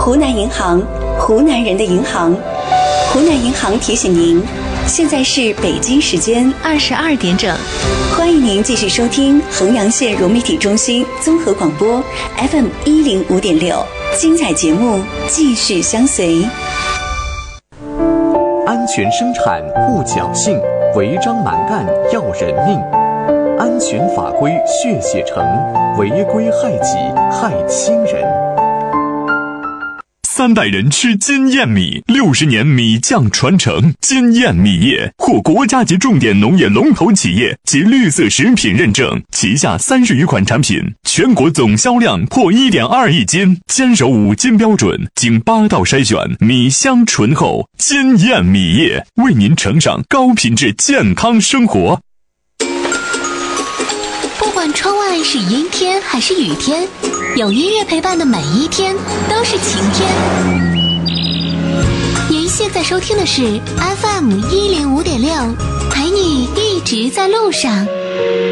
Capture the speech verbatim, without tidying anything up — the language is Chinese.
湖南银行，湖南人的银行。湖南银行提醒您，现在是北京时间二十二点整， 欢迎您继续收听衡阳县融媒体中心综合广播 F M 一零五点六，精彩节目继续相随。 安全生产护侥幸，违章蛮干要人命。安全法规血写成，违规害己害亲人。 三代人吃金燕米，六十年米酱传承。金燕米业获国家级重点农业龙头企业及绿色食品认证，旗下三十余款产品，全国总销量破 一点二亿斤，坚守五金标准，经八道筛选，米香醇厚。金燕米业为您呈上高品质健康生活。 不管窗外是阴天还是雨天，有音乐陪伴的每一天都是晴天。您现在收听的是 F M 一零五点六，陪你一直在路上。